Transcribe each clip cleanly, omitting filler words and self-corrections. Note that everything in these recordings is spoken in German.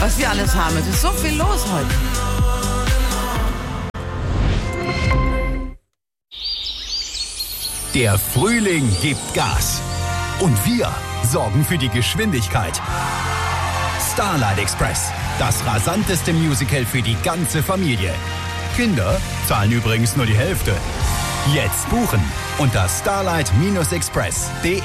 was wir alles haben. Es ist so viel los heute. Der Frühling gibt Gas. Und wir sorgen für die Geschwindigkeit. Starlight Express, das rasanteste Musical für die ganze Familie. Kinder zahlen übrigens nur die Hälfte. Jetzt buchen unter starlight-express.de.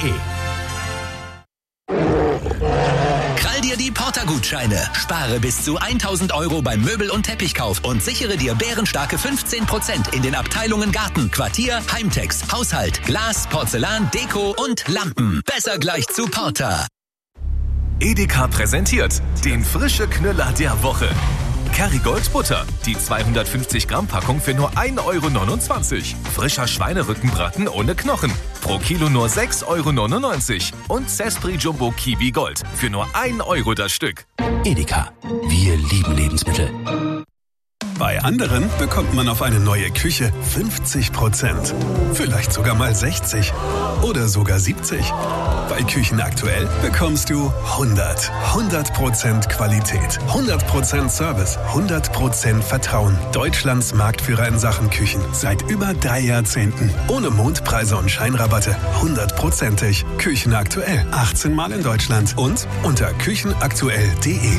Krall dir die Porter-Gutscheine. Spare bis zu 1.000 € beim Möbel- und Teppichkauf und sichere dir bärenstarke 15% in den Abteilungen Garten, Quartier, Heimtex, Haushalt, Glas, Porzellan, Deko und Lampen. Besser gleich zu Porter. Edeka präsentiert den frische Knüller der Woche. Kerrygold Butter, die 250 Gramm Packung für nur 1,29 €. Frischer Schweinerückenbraten ohne Knochen, pro Kilo nur 6,99 €. Und Zespri Jumbo Kiwi Gold für nur 1 € das Stück. Edeka, wir lieben Lebensmittel. Bei anderen bekommt man auf eine neue Küche 50%. Vielleicht sogar mal 60 oder sogar 70. Bei Küchen aktuell bekommst du 100% Qualität, 100% Service, 100% Vertrauen. Deutschlands Marktführer in Sachen Küchen seit über 3 Jahrzehnten. Ohne Mondpreise und Scheinrabatte. 100%ig. Küchen aktuell. 18 Mal in Deutschland und unter küchenaktuell.de.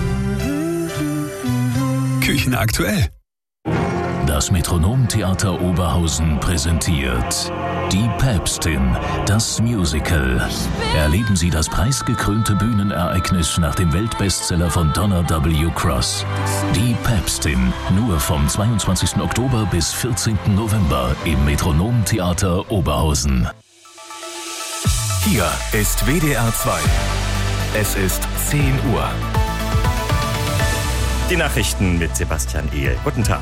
Küchen aktuell. Das Metronom-Theater Oberhausen präsentiert Die Päpstin, das Musical. Erleben Sie das preisgekrönte Bühnenereignis nach dem Weltbestseller von Donna W. Cross. Die Päpstin, nur vom 22. Oktober bis 14. November im Metronom-Theater Oberhausen. Hier ist WDR 2. Es ist 10 Uhr. Die Nachrichten mit Sebastian Ehl. Guten Tag.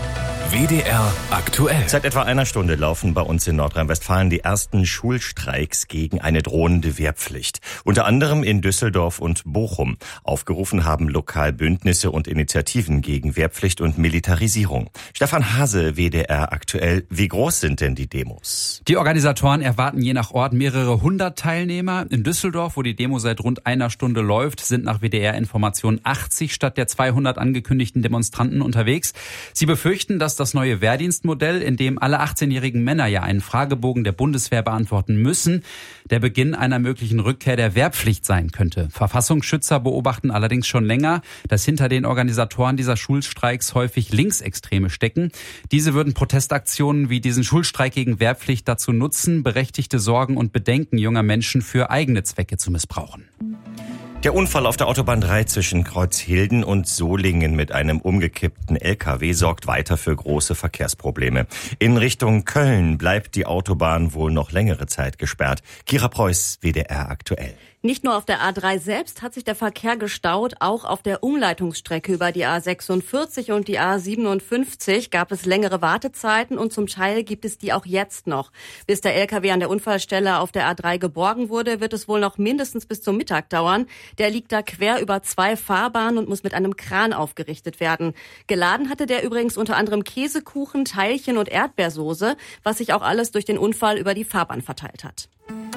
WDR aktuell. Seit etwa einer Stunde laufen bei uns in Nordrhein-Westfalen die ersten Schulstreiks gegen eine drohende Wehrpflicht. Unter anderem in Düsseldorf und Bochum. Aufgerufen haben lokal Bündnisse und Initiativen gegen Wehrpflicht und Militarisierung. Stefan Hase, WDR aktuell. Wie groß sind denn die Demos? Die Organisatoren erwarten je nach Ort mehrere 100 Teilnehmer. In Düsseldorf, wo die Demo seit rund einer Stunde läuft, sind nach WDR-Informationen 80 statt der 200 angekündigten Demonstranten unterwegs. Sie befürchten, dass das neue Wehrdienstmodell, in dem alle 18-jährigen Männer ja einen Fragebogen der Bundeswehr beantworten müssen, der Beginn einer möglichen Rückkehr der Wehrpflicht sein könnte. Verfassungsschützer beobachten allerdings schon länger, dass hinter den Organisatoren dieser Schulstreiks häufig Linksextreme stecken. Diese würden Protestaktionen wie diesen Schulstreik gegen Wehrpflicht dazu nutzen, berechtigte Sorgen und Bedenken junger Menschen für eigene Zwecke zu missbrauchen. Der Unfall auf der Autobahn 3 zwischen Kreuzhilden und Solingen mit einem umgekippten LKW sorgt weiter für große Verkehrsprobleme. In Richtung Köln bleibt die Autobahn wohl noch längere Zeit gesperrt. Kira Preuß, WDR aktuell. Nicht nur auf der A3 selbst hat sich der Verkehr gestaut, auch auf der Umleitungsstrecke über die A46 und die A57 gab es längere Wartezeiten und zum Teil gibt es die auch jetzt noch. Bis der LKW an der Unfallstelle auf der A3 geborgen wurde, wird es wohl noch mindestens bis zum Mittag dauern. Der liegt da quer über 2 Fahrbahnen und muss mit einem Kran aufgerichtet werden. Geladen hatte der übrigens unter anderem Käsekuchen, Teilchen und Erdbeersoße, was sich auch alles durch den Unfall über die Fahrbahn verteilt hat.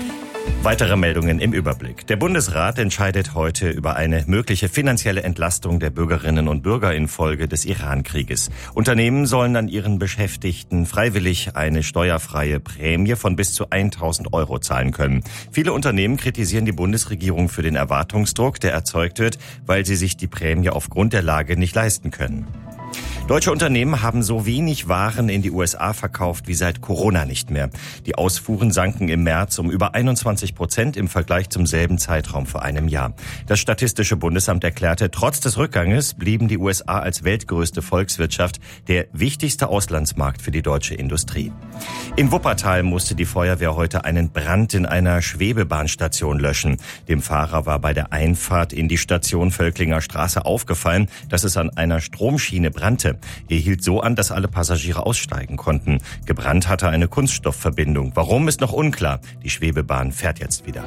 Weitere Meldungen im Überblick. Der Bundesrat entscheidet heute über eine mögliche finanzielle Entlastung der Bürgerinnen und Bürger infolge des Iran-Krieges. Unternehmen sollen an ihren Beschäftigten freiwillig eine steuerfreie Prämie von bis zu 1.000 € zahlen können. Viele Unternehmen kritisieren die Bundesregierung für den Erwartungsdruck, der erzeugt wird, weil sie sich die Prämie aufgrund der Lage nicht leisten können. Deutsche Unternehmen haben so wenig Waren in die USA verkauft wie seit Corona nicht mehr. Die Ausfuhren sanken im März um über 21% im Vergleich zum selben Zeitraum vor einem Jahr. Das Statistische Bundesamt erklärte, trotz des Rückganges blieben die USA als weltgrößte Volkswirtschaft der wichtigste Auslandsmarkt für die deutsche Industrie. In Wuppertal musste die Feuerwehr heute einen Brand in einer Schwebebahnstation löschen. Dem Fahrer war bei der Einfahrt in die Station Völklinger Straße aufgefallen, dass es an einer Stromschiene brannte. Er hielt so an, dass alle Passagiere aussteigen konnten. Gebrannt hatte eine Kunststoffverbindung. Warum, ist noch unklar. Die Schwebebahn fährt jetzt wieder.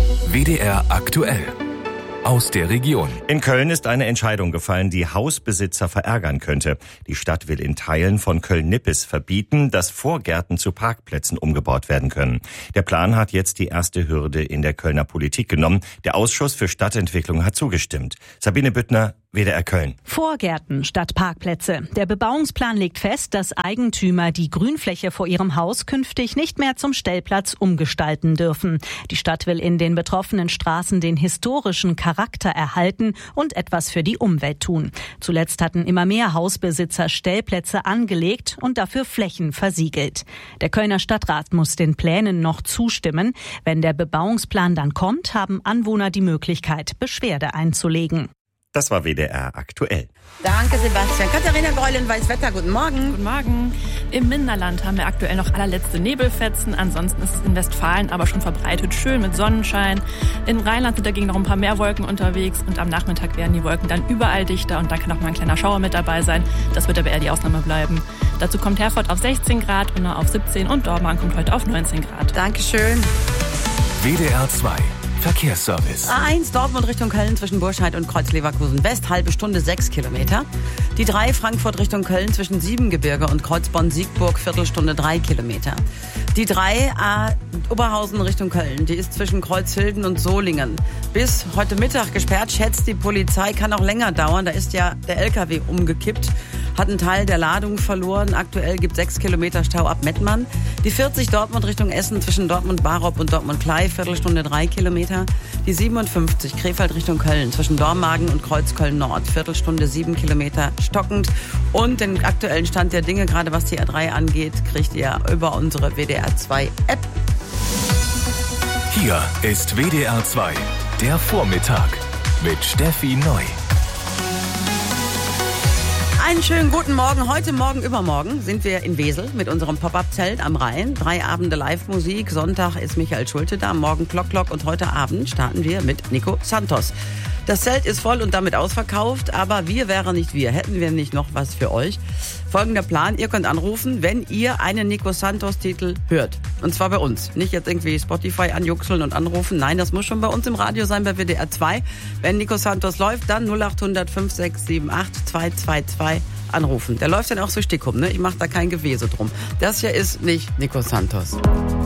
WDR aktuell. Aus der Region. In Köln ist eine Entscheidung gefallen, die Hausbesitzer verärgern könnte. Die Stadt will in Teilen von Köln-Nippes verbieten, dass Vorgärten zu Parkplätzen umgebaut werden können. Der Plan hat jetzt die erste Hürde in der Kölner Politik genommen. Der Ausschuss für Stadtentwicklung hat zugestimmt. Sabine Büttner, WDR Köln. Vorgärten statt Parkplätze. Der Bebauungsplan legt fest, dass Eigentümer die Grünfläche vor ihrem Haus künftig nicht mehr zum Stellplatz umgestalten dürfen. Die Stadt will in den betroffenen Straßen den historischen Charakter erhalten und etwas für die Umwelt tun. Zuletzt hatten immer mehr Hausbesitzer Stellplätze angelegt und dafür Flächen versiegelt. Der Kölner Stadtrat muss den Plänen noch zustimmen. Wenn der Bebauungsplan dann kommt, haben Anwohner die Möglichkeit, Beschwerde einzulegen. Das war WDR aktuell. Danke, Sebastian. Katharina Greul in Weißwetter, guten Morgen. Guten Morgen. Im Minderland haben wir aktuell noch allerletzte Nebelfetzen. Ansonsten ist es in Westfalen aber schon verbreitet schön mit Sonnenschein. Im Rheinland sind dagegen noch ein paar mehr Wolken unterwegs. Und am Nachmittag werden die Wolken dann überall dichter. Und dann kann auch mal ein kleiner Schauer mit dabei sein. Das wird aber eher die Ausnahme bleiben. Dazu kommt Herford auf 16 Grad, Unna auf 17 und Dormagen kommt heute auf 19 Grad. Dankeschön. WDR 2 Verkehrsservice. A1 Dortmund Richtung Köln zwischen Burscheid und Kreuz-Leverkusen West, halbe Stunde 6 Kilometer. Die 3 Frankfurt Richtung Köln zwischen Siebengebirge und Kreuzbonn-Siegburg, Viertelstunde 3 Kilometer. Die 3 A Oberhausen Richtung Köln, die ist zwischen Kreuzhilden und Solingen bis heute Mittag gesperrt, schätzt die Polizei, kann auch länger dauern. Da ist ja der LKW umgekippt, hat einen Teil der Ladung verloren. Aktuell gibt 6 Kilometer Stau ab Mettmann. Die 40 Dortmund Richtung Essen zwischen Dortmund-Barop und Dortmund-Klei, Viertelstunde 3 Kilometer. Die 57 Krefeld Richtung Köln zwischen Dormagen und Kreuzköln-Nord, Viertelstunde 7 Kilometer stockend. Und den aktuellen Stand der Dinge, gerade was die A3 angeht, kriegt ihr über unsere WDR 2 App. Hier ist WDR 2, der Vormittag mit Steffi Neu. Einen schönen guten Morgen. Heute Morgen, übermorgen sind wir in Wesel mit unserem Pop-Up-Zelt am Rhein. 3 Abende Live-Musik. Sonntag ist Michael Schulte da, morgen Klock und heute Abend starten wir mit Nico Santos. Das Zelt ist voll und damit ausverkauft, aber wir wären nicht wir, hätten wir nicht noch was für euch. Folgender Plan, ihr könnt anrufen, wenn ihr einen Nico Santos Titel hört. Und zwar bei uns. Nicht jetzt irgendwie Spotify anjuxeln und anrufen. Nein, das muss schon bei uns im Radio sein, bei WDR 2. Wenn Nico Santos läuft, dann 0800 5678 222 anrufen. Der läuft dann auch so Stickum, ne? Ich mache da kein Gewese drum. Das hier ist nicht Nico Santos.